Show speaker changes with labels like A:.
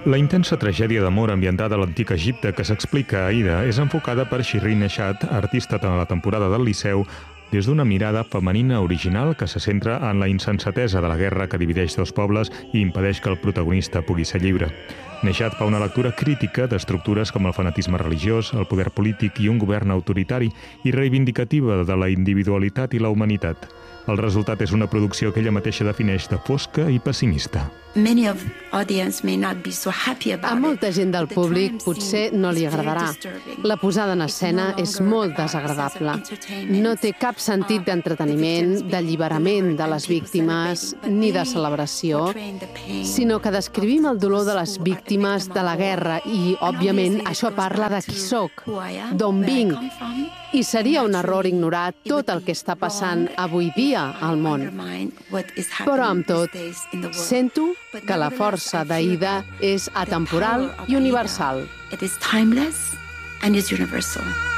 A: La intensa tragèdia d'amor ambientada a l'antic Egipte que s'explica a Aida és enfocada per Shirin Neshat, artista de la temporada del Liceu, des d'una mirada femenina original que se centra en la insensatesa de la guerra que divideix dos pobles i impedeix que el protagonista pugui ser lliure. Neshat fa una lectura crítica d'estructures com el fanatisme religiós, el poder polític i un govern autoritari i reivindicativa de la individualitat i la humanitat. El resultat és una producció que ella mateixa defineix de fosca i pessimista.
B: A molta gent del públic potser no li agradarà. La posada en escena és molt desagradable. No té cap sentit d'entreteniment, d'alliberament de les víctimes, ni de celebració, sinó que descrivim el dolor de les víctimes de la guerra i, òbviament, això parla de qui sóc, d'on vinc. I seria un error ignorar tot el que està passant avui dia al món. Però amb tot, sento que la força d'Aida és atemporal i universal.
C: It is timeless and is universal.